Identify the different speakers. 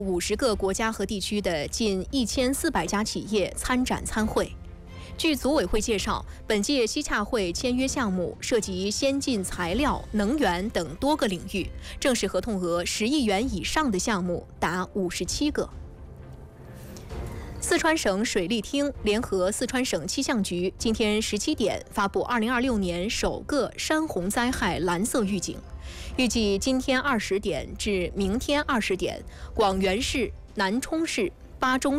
Speaker 1: 50个国家和地区的近1400家企业参展参会。据组委会介绍，本届西洽会签约项目涉及先进材料、能源等多个领域，正式合同额10亿元以上的项目达57个。四川省水利厅联合四川省气象局今天17点发布2026年首个山洪灾害蓝色预警，预计今天20点至明天20点，广元市、南充市、巴中